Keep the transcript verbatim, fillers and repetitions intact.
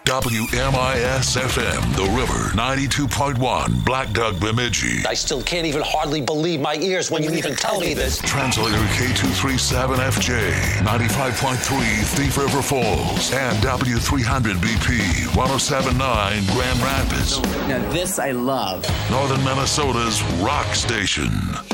W M I S F M, The River, ninety-two point one, Black Duck, Bemidji. I still can't even hardly believe my ears when you even tell me this. Translator K two thirty-seven F J, ninety-five point three, Thief River Falls, and W three hundred B P, one oh seven point nine, Grand Rapids. Now this I love. Northern Minnesota's rock station.